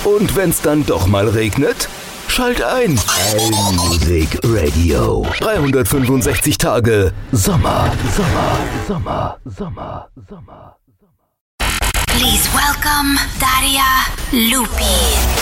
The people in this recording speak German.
Und wenn's dann doch mal regnet? Schalt ein. Allmusic Radio. 365 Tage Sommer. Please welcome Daria Lupi.